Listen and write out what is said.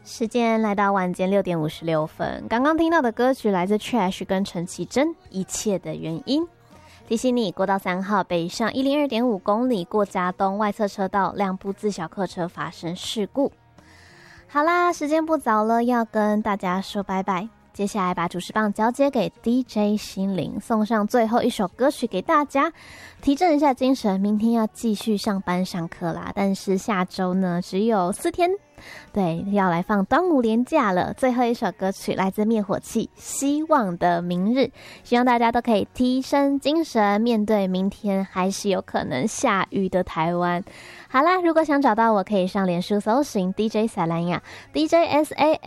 时间来到晚间6:56，刚刚听到的歌曲来自 Trash 跟陈绮贞，《一切的原因》。提醒你，国道3号北上102.5公里过嘉东外侧车道，两部自小客车发生事故。好啦，时间不早了，要跟大家说拜拜。接下来把主持棒交接给 DJ 心灵，送上最后一首歌曲给大家，提振一下精神。明天要继续上班上课啦，但是下周呢只有4天，对，要来放端午连假了。最后一首歌曲来自灭火器，希望的明日，希望大家都可以提升精神，面对明天还是有可能下雨的台湾。好啦，如果想找到我，可以上脸书搜寻 DJ 撒兰雅 DJSA